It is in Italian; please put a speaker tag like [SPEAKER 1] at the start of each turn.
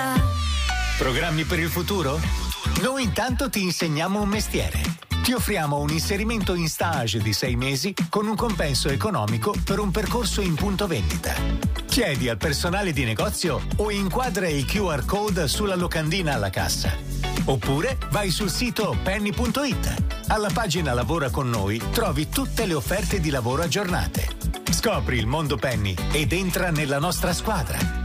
[SPEAKER 1] vita.
[SPEAKER 2] Programmi per il futuro? Noi intanto ti insegniamo un mestiere. Ti offriamo un inserimento in stage di 6 mesi con un compenso economico per un percorso in punto vendita. Chiedi al personale di negozio o inquadra il QR code sulla locandina alla cassa. Oppure vai sul sito penny.it. Alla pagina Lavora con noi trovi tutte le offerte di lavoro aggiornate. Scopri il mondo Penny ed entra nella nostra squadra.